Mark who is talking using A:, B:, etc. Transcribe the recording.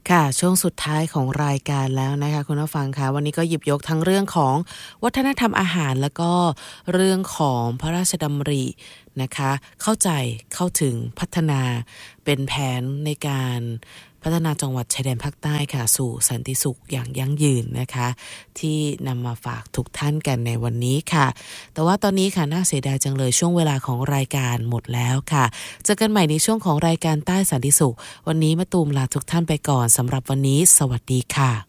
A: ค่ะช่วงสุดท้ายของรายการแล้วนะคะคุณผู้ฟังคะวันนี้ก็หยิบยกทั้งเรื่องของวัฒนธรรมอาหารแล้วก็เรื่องของพระราชดำรินะคะเข้าใจเข้าถึงพัฒนาเป็นแผนในการพัฒนาจังหวัดชายแดนภาคใต้ค่ะสู่สันติสุขอย่างยั่งยืนนะคะที่นำมาฝากทุกท่านกันในวันนี้ค่ะแต่ว่าตอนนี้ค่ะน่าเสียดายจังเลยช่วงเวลาของรายการหมดแล้วค่ะเจอกันใหม่ในช่วงของรายการใต้สันติสุขวันนี้มะตูมลาทุกท่านไปก่อนสำหรับวันนี้สวัสดีค่ะ